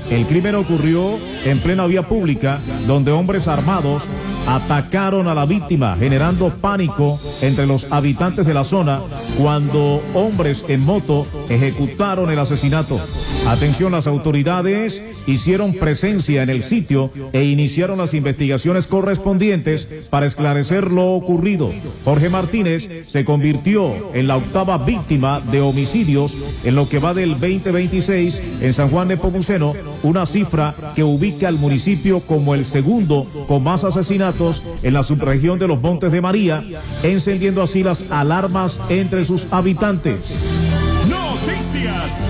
El crimen ocurrió en plena vía pública, donde hombres armados atacaron a la víctima, generando pánico entre los habitantes de la zona cuando hombres en moto ejecutaron el asesinato. Atención, las autoridades hicieron presencia en el sitio e iniciaron las investigaciones correspondientes para esclarecer lo ocurrido. Jorge Martínez se convirtió en la 8ª víctima de homicidios en lo que va del 2026 en San Juan de Nepomuceno, una cifra que ubica al municipio como el segundo con más asesinatos en la subregión de los Montes de María, encendiendo así las alarmas entre sus habitantes. Noticias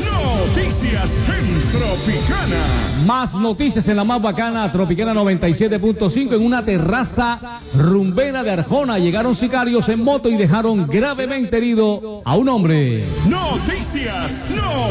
en Tropicana. Más noticias en la más bacana, Tropicana 97.5. En una terraza rumbera de Arjona llegaron sicarios en moto y dejaron gravemente herido a un hombre. Noticias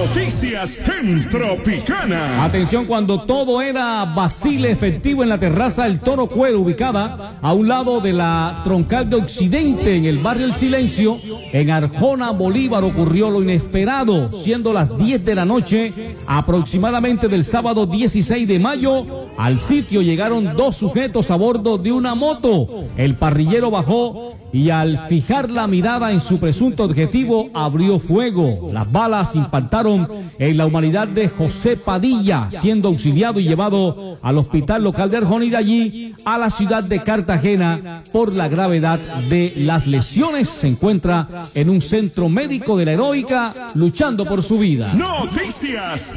en Tropicana. Atención, cuando todo era vacile efectivo en la terraza El Toro Cuero, ubicada a un lado de la troncal de Occidente en el barrio El Silencio, en Arjona, Bolívar, ocurrió lo inesperado, siendo las 10 de la noche aproximadamente del sábado 16 de mayo. Al sitio llegaron 2 sujetos a bordo de una moto. El parrillero bajó y al fijar la mirada en su presunto objetivo abrió fuego. Las balas impactaron en la humanidad de José Padilla, siendo auxiliado y llevado al hospital local de Arjona y de allí a la ciudad de Cartagena por la gravedad de las lesiones. Se encuentra en un centro médico de la Heroica luchando por su vida. Noticias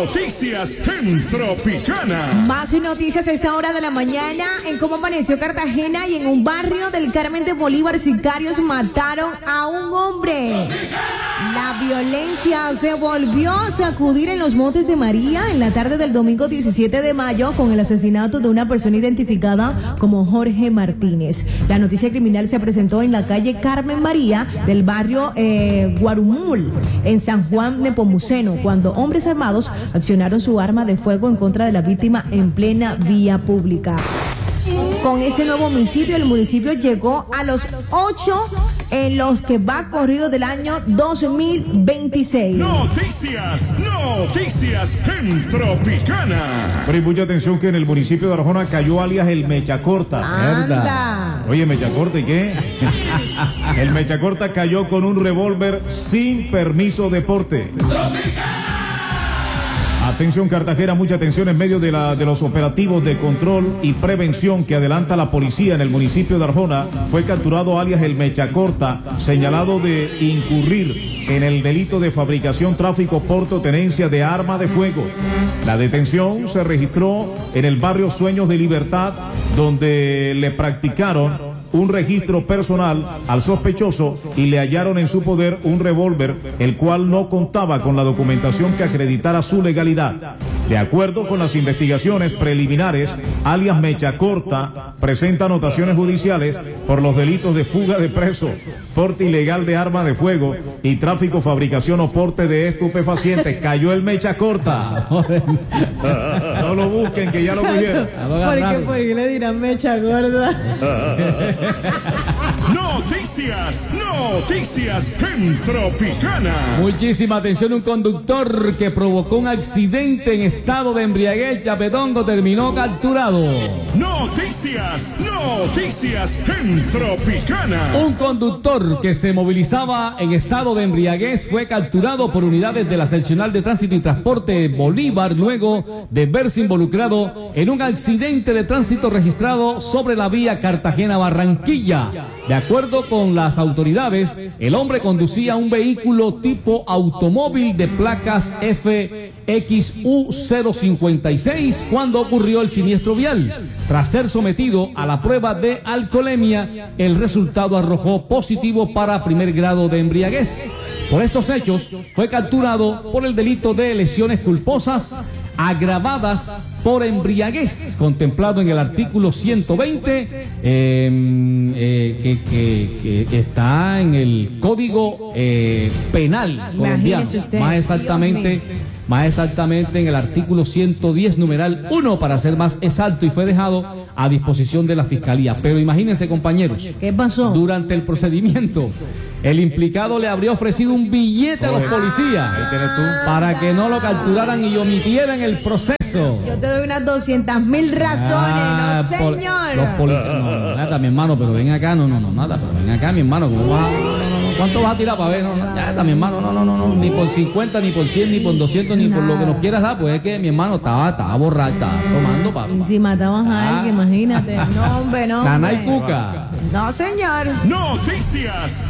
en Tropicana. Más noticias a esta hora de la mañana en cómo amaneció Cartagena y en un barrio del Carmen de Bolívar, sicarios mataron a un hombre. La violencia se volvió a sacudir en los Montes de María en la tarde del domingo 17 de mayo con el asesinato de una persona identificada como Jorge Martínez. La noticia criminal se presentó en la calle Carmen María del barrio Guarumul, en San Juan Nepomuceno, cuando hombres armados accionaron su arma de fuego en contra de la víctima en plena vía pública. Con este nuevo homicidio, el municipio llegó a los 8 en los que va corrido del año 2026. Noticias en Tropicana. Pero y mucha atención que en el municipio de Arjona cayó alias el Mecha Corta. Anda. Oye, Mecha Corta, ¿y qué? El Mecha Corta cayó con un revólver sin permiso de porte. Atención Cartagena, mucha atención en medio de los operativos de control y prevención que adelanta la policía en el municipio de Arjona. Fue capturado alias el Mecha Corta, señalado de incurrir en el delito de fabricación, tráfico, porte o tenencia de arma de fuego. La detención se registró en el barrio Sueños de Libertad, donde le practicaron un registro personal al sospechoso y le hallaron en su poder un revólver, el cual no contaba con la documentación que acreditara su legalidad. De acuerdo con las investigaciones preliminares, alias Mecha Corta presenta anotaciones judiciales por los delitos de fuga de preso, porte ilegal de arma de fuego y tráfico, fabricación o porte de estupefacientes. Cayó el Mecha Corta. No lo busquen, que ya lo cogieron. ¿Por qué le dirán mecha gorda? Noticias en Tropicana. Muchísima atención, un conductor que provocó un accidente en estado de embriaguez, Chapedongo, terminó capturado. Noticias en Tropicana. Un conductor que se movilizaba en estado de embriaguez fue capturado por unidades de la Seccional de Tránsito y Transporte Bolívar luego de verse involucrado en un accidente de tránsito registrado sobre la vía Cartagena-Barranquilla. De acuerdo con las autoridades, el hombre conducía un vehículo tipo automóvil de placas FXU056 cuando ocurrió el siniestro vial. Tras ser sometido a la prueba de alcoholemia, el resultado arrojó positivo para primer grado de embriaguez. Por estos hechos, fue capturado por el delito de lesiones culposas agravadas por embriaguez, contemplado en el artículo 120, que está en el Código Penal colombiano. Más exactamente en el artículo 110, numeral 1, para ser más exacto, y fue dejado a disposición de la fiscalía. Pero imagínense, compañeros, ¿qué pasó? Durante el procedimiento, el implicado le habría ofrecido un billete a los policías para que no lo capturaran y omitieran el proceso. Yo te doy unas 200.000 razones, no señor. Los policías, no, nada, mi hermano, pero ven acá, no, nada, pero ven acá, mi hermano, ¿cómo vas? ¿Cuánto vas a tirar para ver? No, ya está, mi hermano, no, ni por 50, ni por 100, ni por 200, ni por lo que nos quieras dar, pues es que mi hermano estaba borracho, estaba tomando, papá. Y si matabas a alguien, imagínate. No, hombre, no. Nana y Cuca. No, señor. Noticias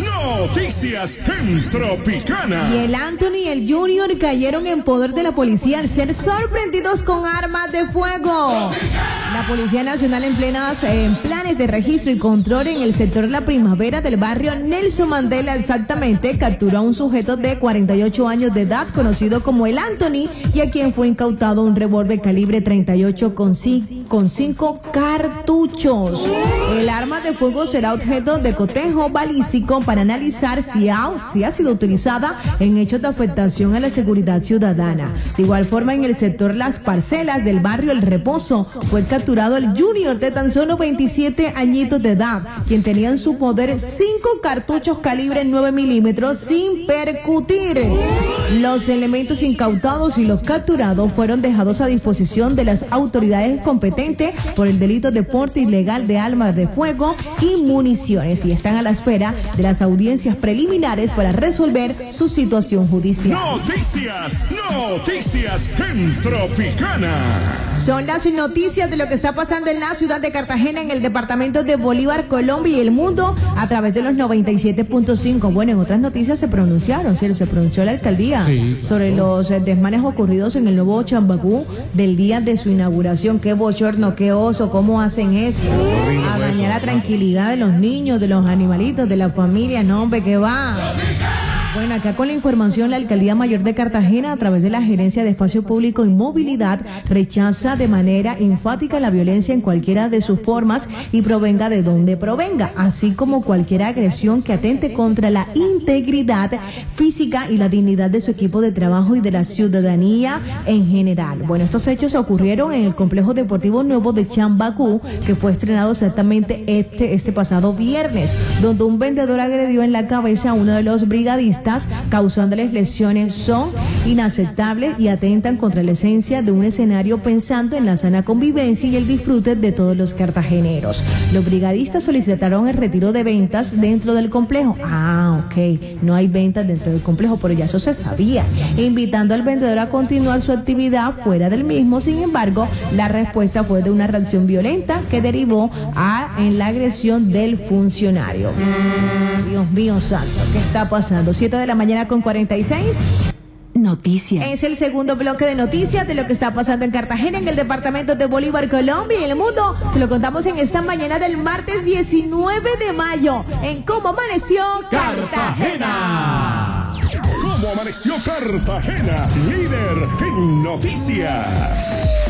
en Tropicana. Y el Anthony y el Junior cayeron en poder de la policía al ser sorprendidos con armas de fuego. La Policía Nacional en planes de registro y control en el sector La Primavera del barrio Nelson Mandela, exactamente, capturó a un sujeto de 48 años de edad conocido como el Anthony y a quien fue incautado un revólver calibre 38 con 5 cartuchos. El arma de fuego será objeto de cotejo balístico para analizar si ha sido utilizada en hechos de afectación a la seguridad ciudadana. De igual forma, en el sector Las Parcelas del barrio El Reposo fue capturado el Junior de tan solo 27 añitos de edad, quien tenía en su poder 5 cartuchos calibre 9 milímetros sin percutir. Los elementos incautados y los capturados fueron dejados a disposición de las autoridades competentes por el delito de porte ilegal de armas de fuego y municiones y están a la espera de las audiencias preliminares para resolver su situación judicial. Noticias en Tropicana. Son las noticias de lo que está pasando en la ciudad de Cartagena, en el departamento de Bolívar, Colombia y el mundo a través de los 97.5. Bueno, en otras noticias se pronunciaron, ¿sí? Se pronunció la alcaldía sobre los desmanes ocurridos en el nuevo Chambacú del día de su inauguración. Qué bochorno, qué oso, cómo hacen eso. A dañar la tranquilidad de los niños, de los animalitos, de la familia. No, hombre, ¿qué va? Bueno, acá con la información, la Alcaldía Mayor de Cartagena, a través de la Gerencia de Espacio Público y Movilidad, rechaza de manera enfática la violencia en cualquiera de sus formas y provenga de donde provenga, así como cualquier agresión que atente contra la integridad física y la dignidad de su equipo de trabajo y de la ciudadanía en general. Bueno, estos hechos ocurrieron en el Complejo Deportivo Nuevo de Chambacú, que fue estrenado exactamente este pasado viernes, donde un vendedor agredió en la cabeza a uno de los brigadistas, causándoles lesiones. Son inaceptables y atentan contra la esencia de un escenario pensando en la sana convivencia y el disfrute de todos los cartageneros. Los brigadistas solicitaron el retiro de ventas dentro del complejo. Ok, no hay ventas dentro del complejo, pero ya eso se sabía, invitando al vendedor a continuar su actividad fuera del mismo. Sin embargo, la respuesta fue de una reacción violenta que derivó en la agresión del funcionario. Dios mío santo, ¿qué está pasando? 7 de la mañana con 46. Noticias. Es el segundo bloque de noticias de lo que está pasando en Cartagena, en el departamento de Bolívar, Colombia y el mundo. Se lo contamos en esta mañana del martes 19 de mayo en Cómo Amaneció Cartagena. ¿Cómo amaneció Cartagena? Líder en noticias.